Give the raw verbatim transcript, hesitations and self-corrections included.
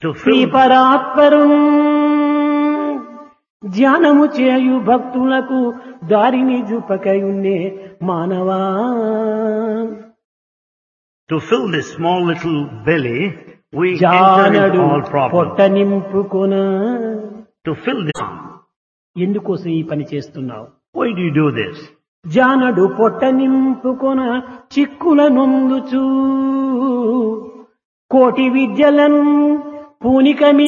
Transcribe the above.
To fill శ్రీపరాత్పరం ధ్యానము చేయు భక్తులకు దారిని చూపకయున్నే మానవా. To fill this small little belly, we enter జానడు into all పొట్ట problems. నింపుకొన. To fill this, ఎందుకోసం ఈ పని చేస్తున్నావు? why do you do this? జానడు పొట్ట నింపుకొన చిక్కుల నొందుచూ కోటి విద్యలను పూనిక